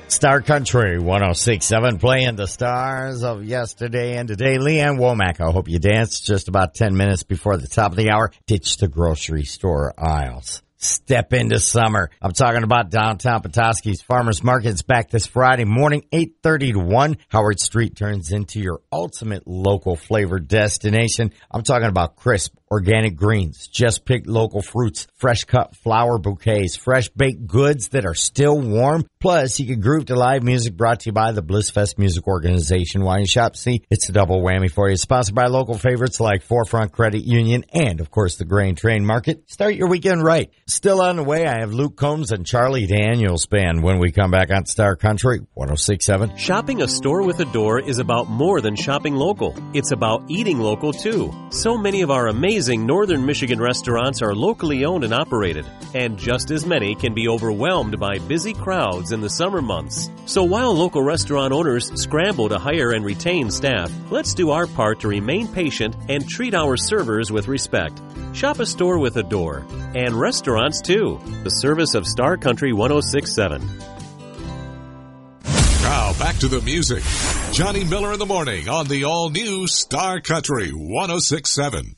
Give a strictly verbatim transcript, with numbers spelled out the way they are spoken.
Star Country one oh six point seven, playing the stars of yesterday and today. Leanne Womack, I hope you danced just about ten minutes before the top of the hour. Ditch the grocery store aisles. Step into summer. I'm talking about downtown Petoskey's Farmers Market's back this Friday morning, eight thirty to one. Howard Street turns into your ultimate local flavor destination. I'm talking about crisp, organic greens, just picked local fruits, fresh cut flower bouquets, fresh baked goods that are still warm. Plus, you can groove to live music brought to you by the Blissfest Music Organization. While you shop, see, it's a double whammy for you. Sponsored by local favorites like Forefront Credit Union and, of course, the Grain Train Market. Start your weekend right. Still on the way, I have Luke Combs and Charlie Daniels Band when we come back on Star Country one oh six point seven. Shopping a store with a door is about more than shopping local. It's about eating local, too. So many of our amazing Northern Michigan restaurants are locally owned and operated, and just as many can be overwhelmed by busy crowds in the summer months. So while local restaurant owners scramble to hire and retain staff, let's do our part to remain patient and treat our servers with respect. Shop a store with a door, and restaurants too. The service of Star Country one oh six point seven. Now back to the music. Johnny Miller in the morning on the all-new Star Country one oh six point seven.